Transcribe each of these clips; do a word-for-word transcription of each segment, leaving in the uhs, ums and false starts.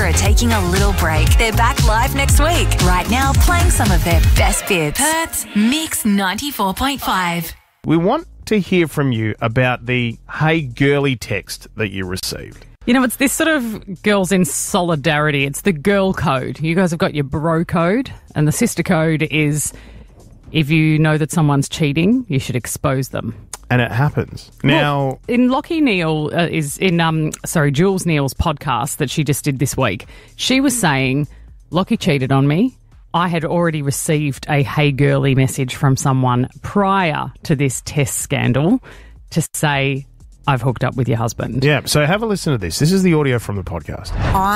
are taking a little break. They're back live next week. Right now, playing some of their best bits. Perth's Mix ninety-four point five. We want to hear from you about the Hey Girly text that you received. You know, it's this sort of girls in solidarity. It's the girl code. You guys have got your bro code, and the sister code is if you know that someone's cheating, you should expose them. And it happens. Now, well, in Lockie Neal uh, is in um sorry Jules Neal's podcast that she just did this week, she was saying Lockie cheated on me. I had already received a Hey Girly message from someone prior to this test scandal to say I've hooked up with your husband. Yeah, so have a listen to this. This is the audio from the podcast.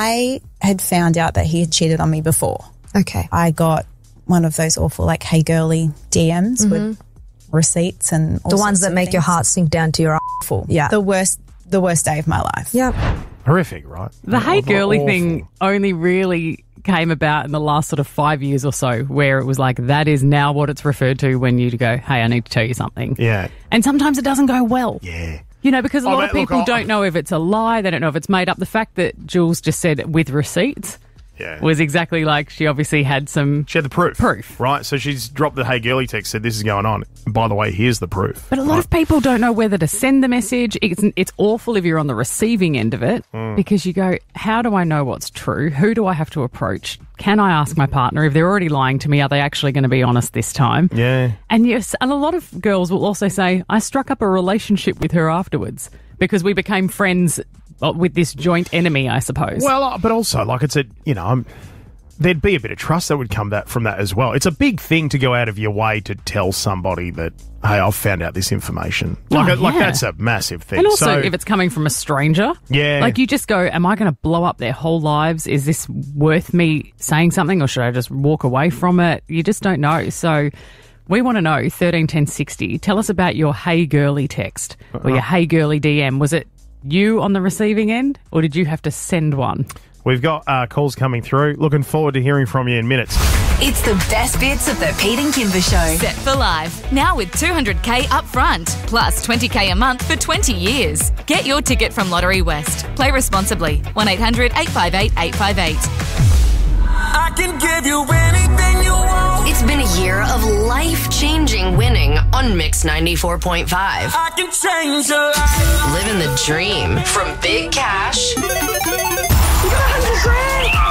I had found out that he had cheated on me before. Okay. I got one of those awful, like, Hey Girly D Ms mm-hmm. with receipts and all the ones that make things. your heart sink down to your awful. Yeah. The worst, the worst day of my life. Yep. Horrific, right? The Hey Awful. Girly thing only really came about in the last sort of five years or so, where it was like that is now what it's referred to when you go, hey, I need to tell you something. Yeah. And sometimes it doesn't go well. Yeah. You know, because a Oh, lot mate, of people look, I- don't know if it's a lie, they don't know if it's made up. The fact that Jules just said with receipts Yeah. was exactly like she obviously had some... She had the proof. Proof. Right, so she's dropped the Hey Girly text, said this is going on. And by the way, here's the proof. But a lot right? of people don't know whether to send the message. It's, it's awful if you're on the receiving end of it Mm. because you go, how do I know what's true? Who do I have to approach? Can I ask my partner? If they're already lying to me, are they actually going to be honest this time? Yeah. And yes, and a lot of girls will also say, I struck up a relationship with her afterwards because we became friends with this joint enemy, I suppose. Well, uh, but also, like it's a, you know, I'm... there'd be a bit of trust that would come that from that as well. It's a big thing to go out of your way to tell somebody that, hey, I've found out this information. Like, Oh, a, like yeah. that's a massive thing. And also, so, if it's coming from a stranger, Yeah. like you just go, am I going to blow up their whole lives? Is this worth me saying something or should I just walk away from it? You just don't know. So we want to know, thirteen ten sixty, tell us about your Hey Girly text or your Hey Girly D M. Was it you on the receiving end or did you have to send one? we've got uh, calls coming through. Looking forward to hearing from you in minutes. It's the best bits of the Pete and Kimber Show. Set for life. Now with two hundred K up front, plus twenty K a month for twenty years. Get your ticket from Lottery West. Play responsibly. one eight hundred eight five eight eight five eight. I can give you anything you want. It's been a year of life-changing winning on Mix ninety-four point five. I can change your life. Living the dream from big cash You got a hundred grand.